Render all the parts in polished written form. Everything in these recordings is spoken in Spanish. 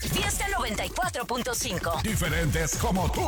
Fiesta 94.5. Diferentes como tú.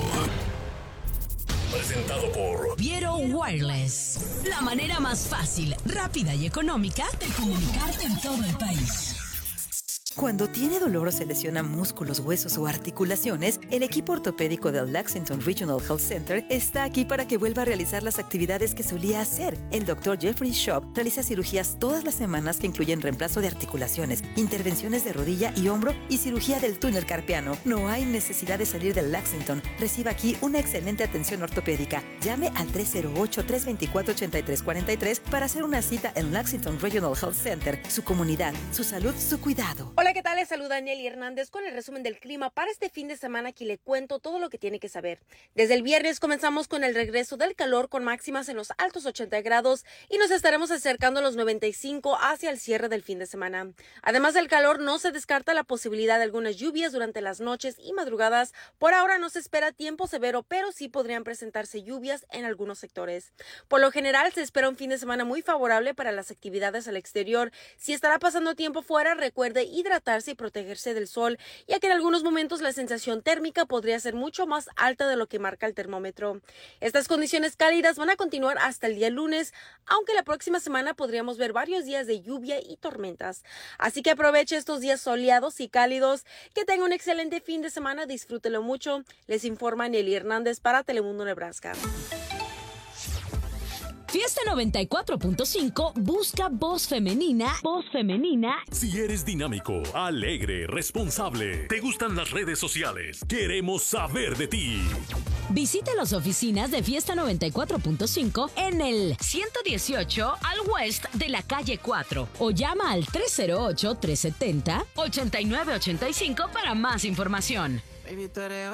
Presentado por Viero Wireless. La manera más fácil, rápida y económica de comunicarte en todo el país. Cuando tiene dolor o se lesiona músculos, huesos o articulaciones, el equipo ortopédico del Lexington Regional Health Center está aquí para que vuelva a realizar las actividades que solía hacer. El Dr. Jeffrey Shop realiza cirugías todas las semanas que incluyen reemplazo de articulaciones, intervenciones de rodilla y hombro y cirugía del túnel carpiano. No hay necesidad de salir del Lexington. Reciba aquí una excelente atención ortopédica. Llame al 308-324-8343 para hacer una cita en Lexington Regional Health Center. Su comunidad, su salud, su cuidado. Hola, ¿qué tal? Les saluda Nelly Hernández con el resumen del clima para este fin de semana. Aquí le cuento todo lo que tiene que saber. Desde el viernes comenzamos con el regreso del calor con máximas en los altos 80 grados y nos estaremos acercando a los 95 hacia el cierre del fin de semana. Además del calor, no se descarta la posibilidad de algunas lluvias durante las noches y madrugadas. Por ahora no se espera tiempo severo, pero sí podrían presentarse lluvias en algunos sectores. Por lo general, se espera un fin de semana muy favorable para las actividades al exterior. Si estará pasando tiempo fuera, recuerde hidratarse y protegerse del sol, ya que en algunos momentos la sensación térmica podría ser mucho más alta de lo que marca el termómetro. Estas condiciones cálidas van a continuar hasta el día lunes, aunque la próxima semana podríamos ver varios días de lluvia y tormentas. Así que aproveche estos días soleados y cálidos. Que tenga un excelente fin de semana, disfrútelo mucho. Les informa Nelly Hernández para Telemundo Nebraska. Fiesta 94.5 busca voz femenina. Voz femenina. Si eres dinámico, alegre, responsable, te gustan las redes sociales, queremos saber de ti. Visita las oficinas de Fiesta 94.5 en el 118 al West de la calle 4 o llama al 308-370-8985 para más información. Baby, tú eres